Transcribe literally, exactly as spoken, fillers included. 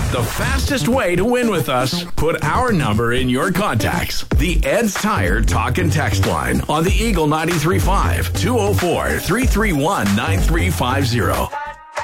The fastest way to win with us, put our number in your contacts. The Ed's Tire Talk and Text line on the Eagle ninety-three point five, two oh four, three three one, nine three five zero.